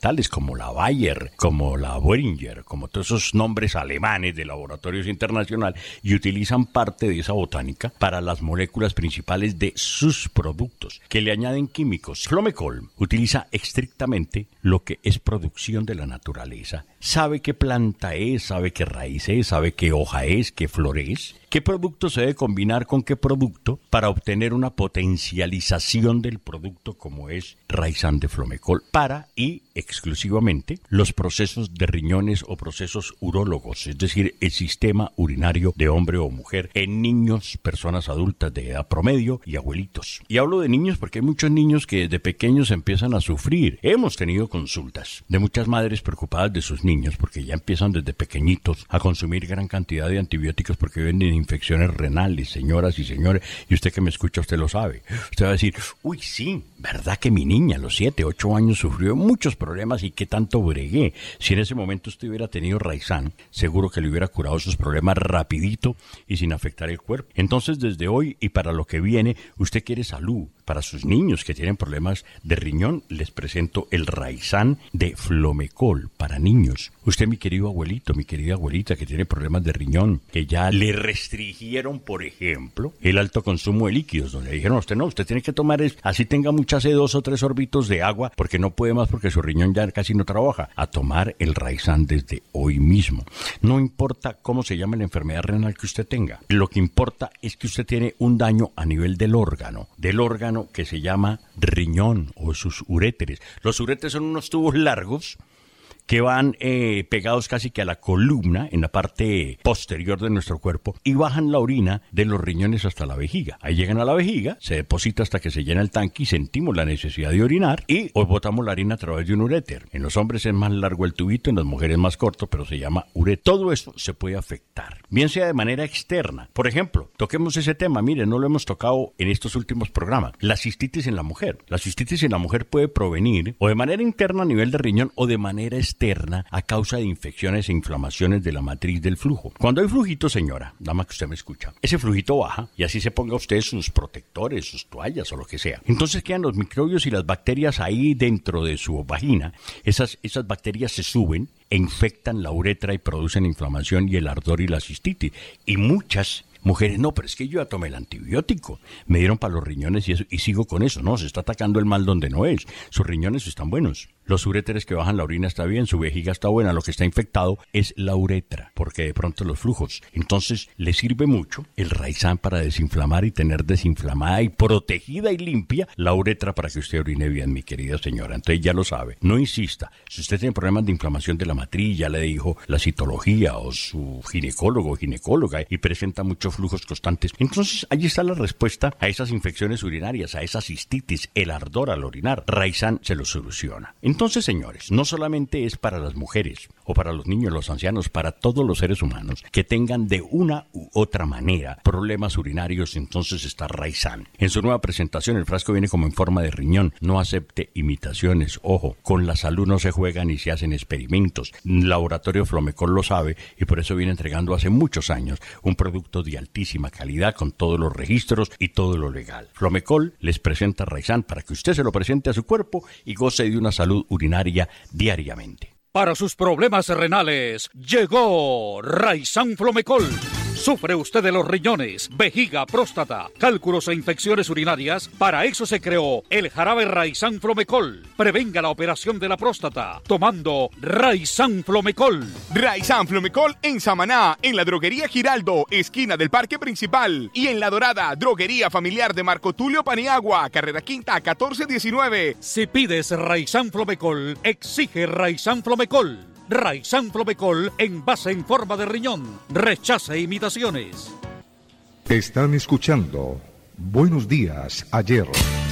gubernamentales como la Bayer, como la Boehringer, como todos esos nombres alemanes de laboratorios internacionales, y utilizan parte de esa botánica para las moléculas principales de sus productos, que le añaden químicos. Flomecol utiliza estrictamente lo que es producción de la naturaleza. Sabe qué planta es, sabe qué raíz es, sabe qué hoja es, qué flor es, qué producto se debe combinar con qué producto para obtener una potencialización del producto como es Raizán de Flomecol para y exclusivamente los procesos de riñones o procesos urólogos, es decir, el sistema urinario de hombre o mujer en niños, personas adultas de edad promedio y abuelitos. Y hablo de niños porque hay muchos niños que desde pequeños empiezan a sufrir. Hemos tenido consultas de muchas madres preocupadas de sus niños porque ya empiezan desde pequeñitos a consumir gran cantidad de antibióticos porque viven de infecciones renales, señoras y señores, y usted que me escucha, usted lo sabe. Usted va a decir, uy, sí, ¿verdad que mi niña a los 7, 8 años sufrió muchos problemas y qué tanto bregué? Si en ese momento usted hubiera tenido Raizán, seguro que le hubiera curado sus problemas rapidito y sin afectar el cuerpo. Entonces, desde hoy y para lo que viene, usted quiere salud. Para sus niños que tienen problemas de riñón, les presento el Raizán de Flomecol para niños. Usted, mi querido abuelito, mi querida abuelita que tiene problemas de riñón, que ya le restringieron, por ejemplo, el alto consumo de líquidos, donde le dijeron a usted, no, usted tiene que tomar, así tenga mucha sed, 2 o 3 sorbitos de agua, porque no puede más porque su riñón ya casi no trabaja. A tomar el Raizán desde hoy mismo. No importa cómo se llame la enfermedad renal que usted tenga. Lo que importa es que usted tiene un daño a nivel del órgano que se llama riñón o sus uréteres. Los uréteres son unos tubos largos que van pegados casi que a la columna, en la parte posterior de nuestro cuerpo, y bajan la orina de los riñones hasta la vejiga. Ahí llegan a la vejiga, se deposita hasta que se llena el tanque y sentimos la necesidad de orinar, y hoy botamos la orina a través de un uréter. En los hombres es más largo el tubito, en las mujeres más corto, pero se llama uréter. Todo eso se puede afectar, bien sea de manera externa. Por ejemplo, toquemos ese tema, mire, no lo hemos tocado en estos últimos programas, la cistitis en la mujer. La cistitis en la mujer puede provenir o de manera interna a nivel de riñón o de manera externa a causa de infecciones e inflamaciones de la matriz del flujo. Cuando hay flujito, señora, dama que usted me escucha, ese flujito baja y así se ponga usted sus protectores, sus toallas o lo que sea. Entonces quedan los microbios y las bacterias ahí dentro de su vagina. Esas bacterias se suben e infectan la uretra y producen inflamación y el ardor y la cistitis. Y muchas mujeres, no, pero es que yo ya tomé el antibiótico, me dieron para los riñones y eso, y sigo con eso. No, se está atacando el mal donde no es. Sus riñones están buenos. Los uréteres que bajan la orina está bien, su vejiga está buena, lo que está infectado es la uretra, porque de pronto los flujos. Entonces, le sirve mucho el Raizán para desinflamar y tener desinflamada y protegida y limpia la uretra para que usted orine bien, mi querida señora. Entonces ya lo sabe, no insista. Si usted tiene problemas de inflamación de la matriz, ya le dijo la citología o su ginecólogo o ginecóloga y presenta muchos flujos constantes, entonces allí está la respuesta a esas infecciones urinarias, a esa cistitis, el ardor al orinar. Raizán se lo soluciona. Entonces, señores, no solamente es para las mujeres o para los niños, los ancianos, para todos los seres humanos que tengan de una u otra manera problemas urinarios, entonces está Raizán. En su nueva presentación, el frasco viene como en forma de riñón. No acepte imitaciones. Ojo, con la salud no se juega ni se hacen experimentos. Laboratorio Flomecol lo sabe y por eso viene entregando hace muchos años un producto de altísima calidad con todos los registros y todo lo legal. Flomecol les presenta Raizán para que usted se lo presente a su cuerpo y goce de una salud urinaria diariamente. Para sus problemas renales, llegó Raizán Flomecol. ¿Sufre usted de los riñones, vejiga, próstata, cálculos e infecciones urinarias? Para eso se creó el jarabe Raizán Flomecol. Prevenga la operación de la próstata tomando Raizán Flomecol. Raizán Flomecol en Samaná, en la droguería Giraldo, esquina del Parque Principal. Y en La Dorada, droguería familiar de Marco Tulio Paniagua, carrera quinta 1419. Si pides Raizán Flomecol, exige Raizán Flomecol. Raizán Flomecol envase en forma de riñón. Rechaza imitaciones. Están escuchando Buenos Días, Ayer.